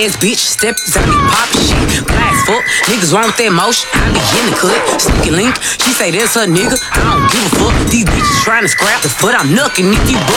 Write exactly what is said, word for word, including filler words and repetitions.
ass bitch, step out me poppin' shit. Glass fuck, niggas run with that motion. I be in the cut, sneaky link. She say that's her nigga, I don't give a fuck. These bitches tryna scrap the foot, I'm knuckin' if you